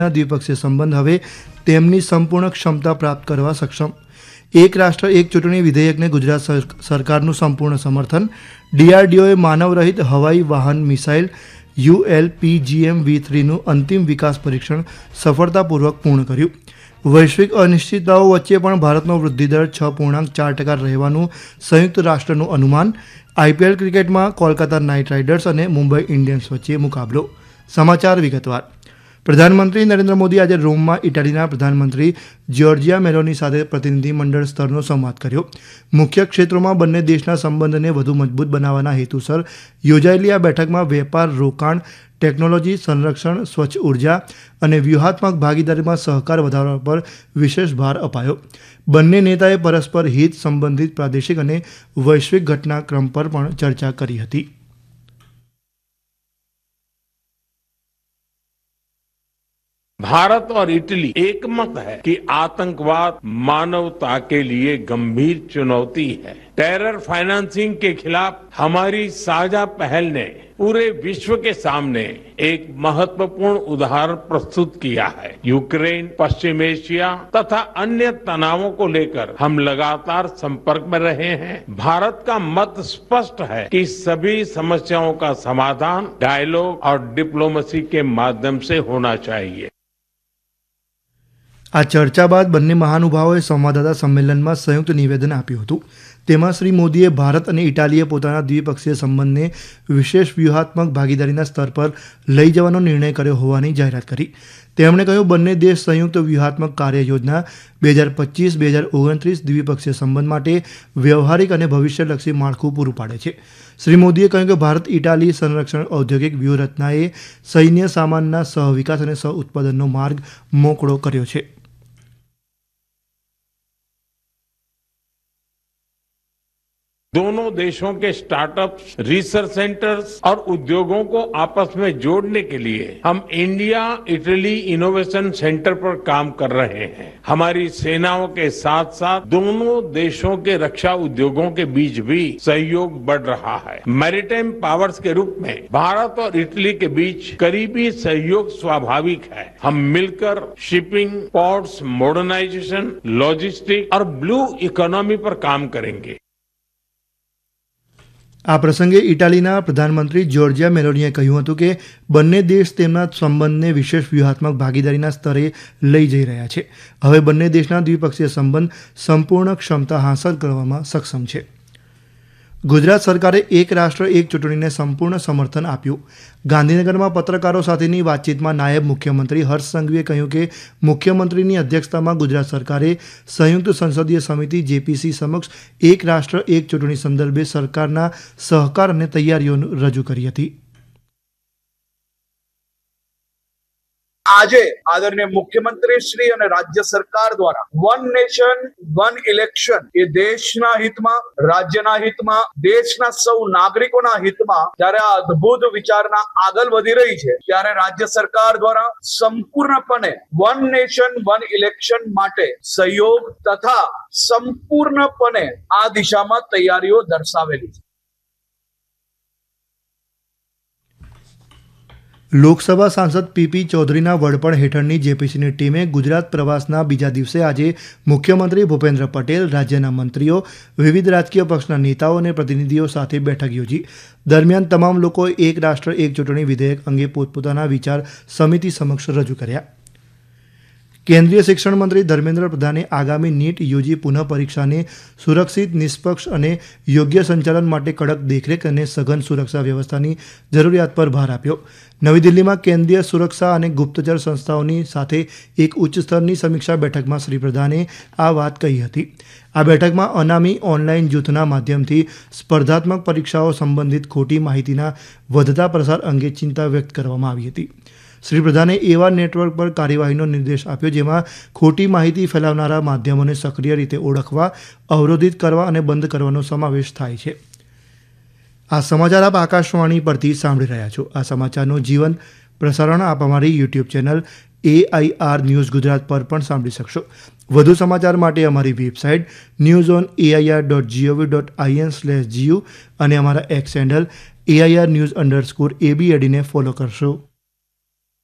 દ્વિપક્ષીય સંબંધ હવે તેમની સંપૂર્ણ ક્ષમતા પ્રાપ્ત કરવા સક્ષમ. એક રાષ્ટ્ર એક ચૂંટણી વિધેયકને ગુજરાત સરકારનું સંપૂર્ણ સમર્થન. ડીઆરડીઓએ માનવરહિત હવાઈ વાહન મિસાઇલ ULPGM-V3નું અંતિમ વિકાસ પરીક્ષણ સફળતાપૂર્વક પૂર્ણ કર્યું. વૈશ્વિક અનિશ્ચિતતાઓ વચ્ચે પણ ભારતનો વૃદ્ધિદર 6.4% રહેવાનું સંયુક્ત રાષ્ટ્રનું અનુમાન. IPL ક્રિકેટમાં કોલકાતા નાઇટ રાઇડર્સ અને મુંબઈ ઇન્ડિયન્સ વચ્ચે મુકાબલો. સમાચાર વિગતવાર. પ્રધાનમંત્રી નરેન્દ્ર મોદી આજે રોમમાં ઇટાલીના પ્રધાનમંત્રી જ્યોર્જિયા મેલોની સાથે પ્રતિનિધિમંડળ સ્તરનો સંવાદ કર્યો. મુખ્ય ક્ષેત્રોમાં બંને દેશના સંબંધને વધુ મજબૂત બનાવવાના હેતુસર યોજાયેલી આ બેઠકમાં વેપાર, રોકાણ, ટેકનોલોજી, સંરક્ષણ, સ્વચ્છ ઉર્જા અને વ્યૂહાત્મક ભાગીદારીમાં સહકાર વધારવા પર વિશેષ ભાર અપાયો. બંને નેતાએ પરસ્પર હિત સંબંધિત પ્રાદેશિક અને વૈશ્વિક ઘટનાક્રમ પર પણ ચર્ચા કરી હતી. भारत और इटली एकमत है कि आतंकवाद मानवता के लिए गंभीर चुनौती है. टेरर फाइनेंसिंग के खिलाफ हमारी साझा पहल ने पूरे विश्व के सामने एक महत्वपूर्ण उदाहरण प्रस्तुत किया है. यूक्रेन, पश्चिम एशिया तथा अन्य तनावों को लेकर हम लगातार संपर्क में रहे हैं. भारत का मत स्पष्ट है कि सभी समस्याओं का समाधान डायलॉग और डिप्लोमेसी के माध्यम से होना चाहिए. આ ચર્ચા બાદ બંને મહાનુભાવોએ સંવાદદાતા સંમેલનમાં સંયુક્ત નિવેદન આપ્યું હતું. તેમાં શ્રી મોદીએ ભારત અને ઇટાલીએ પોતાના દ્વિપક્ષીય સંબંધને વિશેષ વ્યૂહાત્મક ભાગીદારીના સ્તર પર લઈ જવાનો નિર્ણય કર્યો હોવાની જાહેરાત કરી. તેમણે કહ્યું, બંને દેશ સંયુક્ત વ્યૂહાત્મક કાર્ય યોજના 2025-2029 દ્વિપક્ષીય સંબંધ માટે વ્યવહારિક અને ભવિષ્યલક્ષી માળખું પૂરું પાડે છે. શ્રી મોદીએ કહ્યું કે ભારત ઇટાલી સંરક્ષણ ઔદ્યોગિક વ્યૂહરચનાએ સૈન્ય સામાનના સહવિકાસ અને સહઉત્પાદનનો માર્ગ મોકળો કર્યો છે. दोनों देशों के स्टार्टअप्स, रिसर्च सेंटर्स और उद्योगों को आपस में जोड़ने के लिए हम इंडिया इटली इनोवेशन सेंटर पर काम कर रहे हैं. हमारी सेनाओं के साथ साथ दोनों देशों के रक्षा उद्योगों के बीच भी सहयोग बढ़ रहा है. मैरीटाइम पावर्स के रूप में भारत और इटली के बीच करीबी सहयोग स्वाभाविक है. हम मिलकर शिपिंग, पोर्ट्स, मॉडर्नाइजेशन, लॉजिस्टिक और ब्लू इकोनॉमी पर काम करेंगे. આ પ્રસંગે ઇટાલીના પ્રધાનમંત્રી જ્યોર્જિયા મેલોનીએ કહ્યું હતું કે બંને દેશ તેમના સંબંધને વિશેષ વ્યૂહાત્મક ભાગીદારીના સ્તરે લઈ જઈ રહ્યા છે. હવે બંને દેશના દ્વિપક્ષીય સંબંધ સંપૂર્ણ ક્ષમતા હાંસલ કરવામાં સક્ષમ છે. ગુજરાત સરકારે એક રાષ્ટ્ર એક ચૂંટણીને સંપૂર્ણ સમર્થન આપ્યું. ગાંધીનગરમાં પત્રકારો સાથેની વાતચીતમાં નાયબ મુખ્યમંત્રી હર્ષ સંઘવીએ કહ્યું કે મુખ્યમંત્રીની અધ્યક્ષતામાં ગુજરાત સરકારે સંયુક્ત સંસદીય સમિતિ JPC સમક્ષ એક રાષ્ટ્ર એક ચૂંટણી સંદર્ભે સરકારના સહકાર અને તૈયારીઓ રજૂ કરી હતી. આજે આદરણીય મુખ્યમંત્રી શ્રી અને રાજ્ય સરકાર દ્વારા વન નેશન વન ઇલેક્શન એ દેશના હિતમાં, રાજ્યના હિતમાં, દેશના સૌ નાગરિકોના હિતમાં જ્યારે આ અદ્ભુત વિચારના આગળ વધી રહી છે ત્યારે રાજ્ય સરકાર દ્વારા સંપૂર્ણપણે વન નેશન વન ઇલેક્શન માટે સહયોગ તથા સંપૂર્ણપણે આ દિશામાં તૈયારીઓ દર્શાવેલી છે. લોકસભા સાંસદ PP ચૌધરીના વડપણ હેઠળની JPCની ટીમે ગુજરાત પ્રવાસના બીજા દિવસે આજે મુખ્યમંત્રી ભૂપેન્દ્ર પટેલ, રાજ્યના મંત્રીઓ, વિવિધ રાજકીય પક્ષના નેતાઓ અને પ્રતિનિધિઓ સાથે બેઠક યોજી. દરમિયાન તમામ લોકોએ એક રાષ્ટ્ર એક ચૂંટણી વિધેયક અંગે પોતપોતાના વિચાર સમિતિ સમક્ષ રજૂ કર્યા. કેન્દ્રીય શિક્ષણ મંત્રી ધર્મેન્દ્ર પ્રધાને આગામી NEET UG પુનઃ પરીક્ષાને સુરક્ષિત, નિષ્પક્ષ અને યોગ્ય સંચાલન માટે કડક દેખરેખ અને સઘન સુરક્ષા વ્યવસ્થાની જરૂરિયાત પર ભાર આપ્યો. નવી દિલ્હીમાં કેન્દ્રીય સુરક્ષા અને ગુપ્તચર સંસ્થાઓની સાથે એક ઉચ્ચ સ્તરની સમીક્ષા બેઠકમાં શ્રી પ્રધાને આ વાત કહી હતી. આ બેઠકમાં અનામી ઓનલાઈન જૂથના માધ્યમથી સ્પર્ધાત્મક પરીક્ષાઓ સંબંધિત ખોટી માહિતીના વધતા પ્રસાર અંગે ચિંતા વ્યક્ત કરવામાં આવી હતી. શ્રી પ્રધાને એવા નેટવર્ક પર કાર્યવાહીનો નિર્દેશ આપ્યો જેમાં ખોટી માહિતી ફેલાવનારા માધ્યમોને સક્રિય રીતે ઓળખવા, અવરોધિત કરવા અને બંધ કરવાનો સમાવેશ થાય છે. આ સમાચાર આપ આકાશવાણી પરથી સાંભળી રહ્યા છો. આ સમાચારનું જીવંત પ્રસારણ આપ અમારી YouTube channel AIR news Gujarat પર પણ સાંભળી શકશો. વધુ સમાચાર માટે અમારી વેબસાઇટ newsonair.gov.in/gu અને અમારા એક્સ હેન્ડલ AIR News_ABAD ને ફોલો કરશો.